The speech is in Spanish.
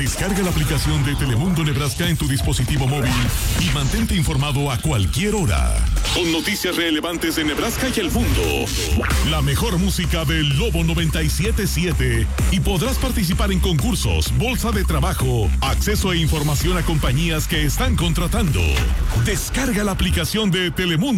Descarga la aplicación de Telemundo Nebraska en tu dispositivo móvil y mantente informado a cualquier hora. Con noticias relevantes de Nebraska y el mundo. La mejor música del Lobo 97.7 y podrás participar en concursos, bolsa de trabajo, acceso e información a compañías que están contratando. Descarga la aplicación de Telemundo.